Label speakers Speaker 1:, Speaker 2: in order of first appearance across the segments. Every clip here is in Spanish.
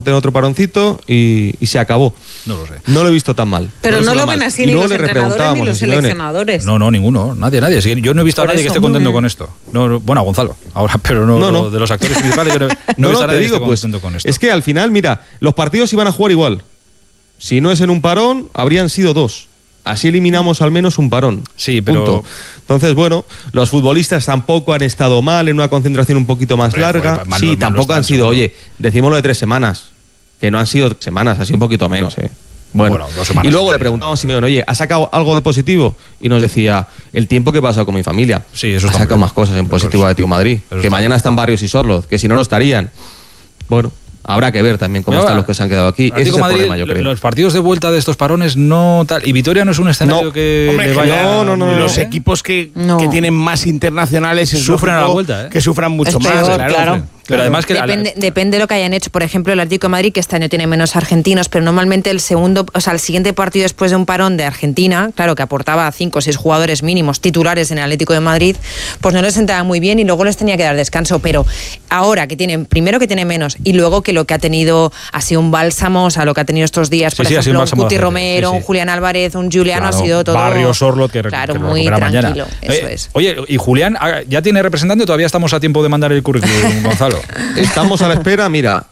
Speaker 1: tener otro paroncito y se acabó.
Speaker 2: No lo sé.
Speaker 1: No lo he visto tan mal.
Speaker 3: Pero no lo ven así ni los entrenadores ni los seleccionadores.
Speaker 2: No, ninguno. Nadie. Yo no he visto a nadie que esté contento con esto. No, bueno, a Gonzalo, ahora, pero no. De los actores principales, yo no he visto a nadie que esté contento con esto.
Speaker 1: Es que al final, mira, los partidos iban a jugar igual. Si no es en un parón, habrían sido 2. Así eliminamos al menos un parón.
Speaker 2: Sí, pero...
Speaker 1: Punto. Entonces, bueno, los futbolistas tampoco han estado mal, en una concentración un poquito más larga. Sí, tampoco han sido, oye, decímoslo de 3 semanas. Que no han sido 3 semanas, ha sido un poquito menos, Bueno,
Speaker 2: 2 semanas.
Speaker 1: Y luego le preguntamos a Simeone, oye, ¿has sacado algo de positivo? Y nos decía, el tiempo que he pasado con mi familia.
Speaker 2: Sí, eso
Speaker 1: ha sacado más cosas en positivo de Atlético de Madrid. Que mañana están Barrios y Sorloz, que si no, no estarían. Bueno, habrá que ver también cómo están los que se han quedado aquí. Ese es el problema, yo creo.
Speaker 2: Los partidos de vuelta de estos parones no tal. Y Vitoria no es un escenario que le vaya.
Speaker 4: No. Los equipos que tienen más internacionales
Speaker 2: sufren a la vuelta,
Speaker 4: que sufran mucho más.
Speaker 3: Claro.
Speaker 2: Pero además que
Speaker 5: depende de lo que hayan hecho. Por ejemplo, el Atlético de Madrid, que este año tiene menos argentinos, pero normalmente el siguiente partido después de un parón de Argentina, claro, que aportaba 5 o 6 jugadores mínimos titulares en el Atlético de Madrid, pues no les sentaba muy bien y luego les tenía que dar descanso. Pero ahora que tienen, primero que tiene menos y luego que lo que ha tenido ha sido un bálsamo, o sea, lo que ha tenido estos días, por ejemplo, un Cuti Romero, un Julián Álvarez, un Juliano, ha sido todo.
Speaker 2: Barrio, Sorloth, que
Speaker 5: muy tranquilo.
Speaker 2: Mañana.
Speaker 5: Eso es.
Speaker 2: Oye, ¿y Julián ya tiene representante o todavía estamos a tiempo de mandar el currículum, Gonzalo?
Speaker 1: Estamos a la espera, mira,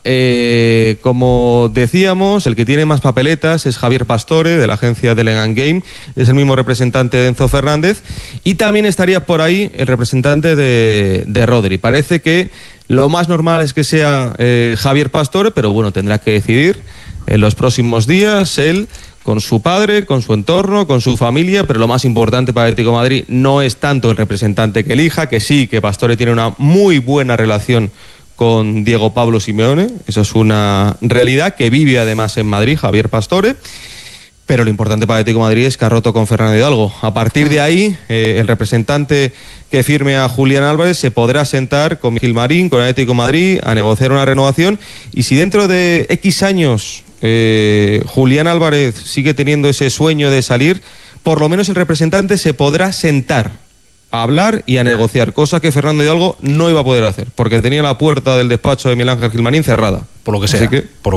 Speaker 1: como decíamos, el que tiene más papeletas es Javier Pastore, de la agencia Delegan Game, es el mismo representante de Enzo Fernández, y también estaría por ahí el representante de Rodri. Parece que lo más normal es que sea Javier Pastore, pero bueno, tendrá que decidir en los próximos días él, con su padre, con su entorno, con su familia, pero lo más importante para el Atlético de Madrid no es tanto el representante que elija, que sí, que Pastore tiene una muy buena relación con Diego Pablo Simeone, eso es una realidad, que vive además en Madrid, Javier Pastore, pero lo importante para el Atlético de Madrid es que ha roto con Fernando Hidalgo. A partir de ahí, el representante que firme a Julián Álvarez se podrá sentar con Gilmarín, con el Atlético de Madrid, a negociar una renovación, y si dentro de X años Julián Álvarez sigue teniendo ese sueño de salir, por lo menos el representante se podrá sentar a hablar y a negociar, cosa que Fernando Hidalgo no iba a poder hacer, porque tenía la puerta del despacho de Miguel Ángel Gilmarín cerrada.
Speaker 2: Por lo que sea.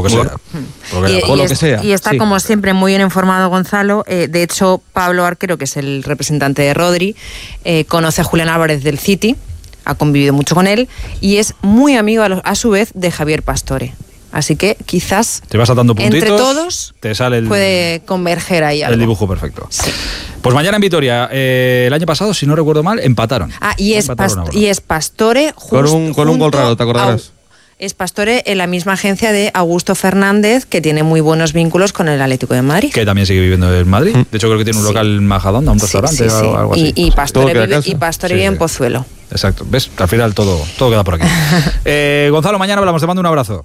Speaker 5: Y está, como siempre, muy bien informado Gonzalo. De hecho, Pablo Arquero, que es el representante de Rodri, conoce a Julián Álvarez del City, ha convivido mucho con él y es muy amigo a su vez de Javier Pastore. Así que quizás
Speaker 2: te vas saltando puntitos,
Speaker 5: entre todos
Speaker 2: te sale
Speaker 5: puede converger ahí algo.
Speaker 2: El dibujo perfecto.
Speaker 5: Sí.
Speaker 2: Pues mañana en Vitoria, el año pasado, si no recuerdo mal, empataron.
Speaker 5: Y es Pastore
Speaker 1: con un gol raro, ¿te acordarás?
Speaker 5: Es Pastore en la misma agencia de Augusto Fernández, que tiene muy buenos vínculos con el Atlético de Madrid.
Speaker 2: Que también sigue viviendo en Madrid. De hecho, creo que tiene un local en Majadahonda, un restaurante o algo así.
Speaker 5: Y Pastore vive en Pozuelo.
Speaker 2: Exacto. ¿Ves? Al final todo queda por aquí. Gonzalo, mañana hablamos. Te mando un abrazo.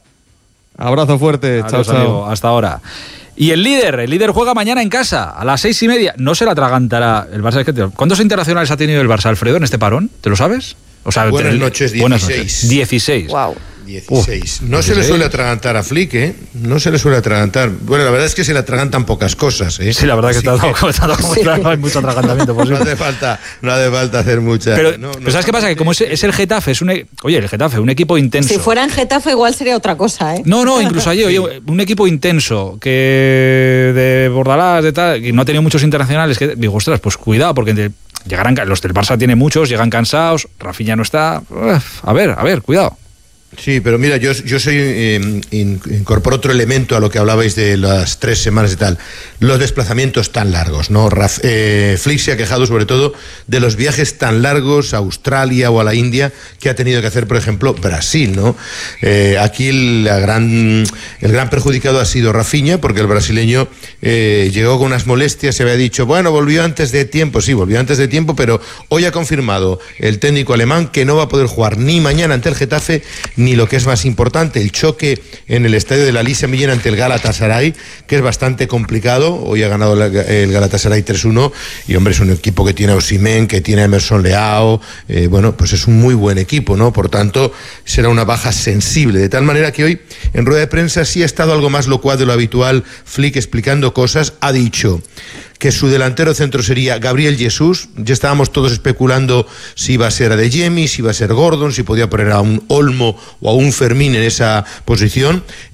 Speaker 1: Abrazo fuerte.
Speaker 2: Adiós, chao. Amigo. Hasta ahora. Y el líder juega mañana en casa, a las 6:30. No se la atragantará el Barça. ¿Cuántos internacionales ha tenido el Barça, Alfredo, en este parón? ¿Te lo sabes?
Speaker 6: O sea, buenas noches, 16.
Speaker 2: Buenas noches. 16.
Speaker 5: Wow.
Speaker 6: 16. No 16. Se le suele atragantar a Flick, ¿eh? No se le suele atragantar. Bueno, la verdad es que se le atragantan pocas cosas, ¿eh?
Speaker 2: Sí, la verdad es que está claro, hay mucho atragantamiento posible.
Speaker 6: No hace falta hacer mucha.
Speaker 2: Pero ¿sabes qué pasa? Que como es el Getafe, el Getafe, un equipo intenso.
Speaker 3: Si fuera en Getafe igual sería otra cosa, ¿eh?
Speaker 2: No, incluso allí, oye, un equipo intenso, que de Bordalás, de tal, y no ha tenido muchos internacionales, que digo, ostras, pues cuidado, porque llegarán, los del Barça tiene muchos, llegan cansados, Rafinha no está. A ver, cuidado.
Speaker 6: Sí, pero mira, yo incorporo otro elemento a lo que hablabais de las 3 semanas y tal. Los desplazamientos tan largos, ¿no? Flick se ha quejado sobre todo de los viajes tan largos a Australia o a la India que ha tenido que hacer, por ejemplo, Brasil, ¿no? Aquí el gran perjudicado ha sido Rafinha, porque el brasileño llegó con unas molestias, se había dicho, bueno, volvió antes de tiempo, pero hoy ha confirmado el técnico alemán que no va a poder jugar ni mañana ante el Getafe, ni lo que es más importante, el choque en el estadio de la Lisa Millén ante el Galatasaray, que es bastante complicado. Hoy ha ganado el Galatasaray 3-1 y, hombre, es un equipo que tiene a Osimhen, que tiene a Emerson Leao, bueno, pues es un muy buen equipo, ¿no? Por tanto, será una baja sensible, de tal manera que hoy, en rueda de prensa, sí ha estado algo más locuaz de lo habitual, Flick explicando cosas, ha dicho que su delantero centro sería Gabriel Jesús. Ya estábamos todos especulando si iba a ser Adeyemi, si iba a ser Gordon, si podía poner a un Olmo o a un Fermín en esa posición.